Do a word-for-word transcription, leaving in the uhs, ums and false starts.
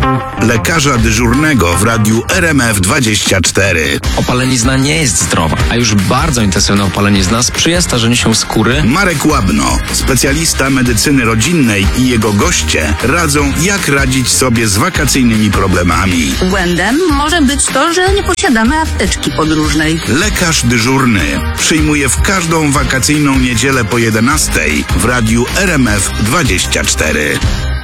Lekarza dyżurnego w radiu R M F dwadzieścia cztery. Opalenizna nie jest zdrowa, a już bardzo intensywna opalenizna sprzyja starzeniu się skóry. Marek Łabno, specjalista medycyny rodzinnej, i jego goście radzą, jak radzić sobie z wakacyjnymi problemami. Błędem może być to, że nie posiadamy apteczki podróżnej. Lekarz dyżurny przyjmuje w każdą wakacyjną niedzielę po jedenastej w radiu R M F dwadzieścia cztery.